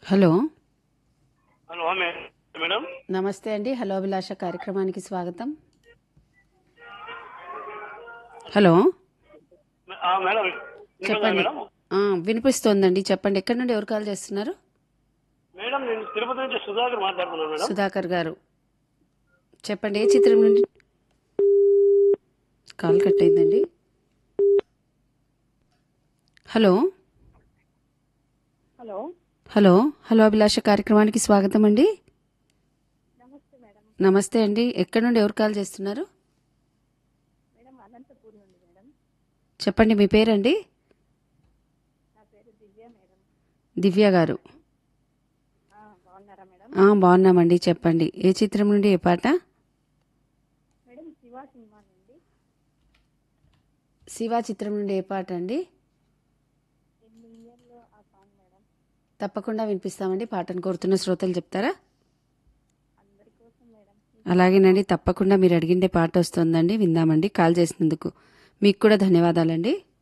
Hello. Hello madam. నమస్తే అండి. Hello అభిలాష కార్యక్రమానికి స్వాగతం. హలో. మేడం చెప్పండి. మేడం. వినిపిస్తోందండి. చెప్పండి. ఎక్కడి నుండి ఎవరు కాల్ చేస్తున్నారు? మేడం నేను తిరుపతి నుంచి సుధాకర్ మాట్లాడుతున్నాను మేడం. సుధాకర్ గారు చెప్పండి. ఏ చిత్రం నుండి కాల్ కట్ అయిందండి? హలో. హలో. హలో. హలో అభిలాష కార్యక్రమానికి స్వాగతం అండి. నమస్తే మేడం. నమస్తే అండి. ఎక్కడి నుండి ఎవరు కాల్ చేస్తున్నారు? మేడం అనంతపూర్ నుండి మేడం. చెప్పండి. మీ పేరండి? నా పేరు దివ్య మేడం. దివ్య గారు. బాగున్నారా మేడం? బాగున్నామండి. చెప్పండి. ఏ చిత్రం నుండి ఏ పాట? మేడం శివ సినిమా నుండి శివ చిత్రం నుండి ఏ పాట అండి? ఎన్ని ఇయర్లో ఆ సాంగ్ మేడం. తప్పకుండా వినిపిస్తామండి. పాటను కోరుతున్న శ్రోతలు చెప్తారా? అందరి కోసం మేడం. అలాగేనండి. తప్పకుండా మీరు అడిగిండే పాట వస్తుందండి. విందామండి. కాల్ చేసినందుకు మీకు కూడా ధన్యవాదాలండి.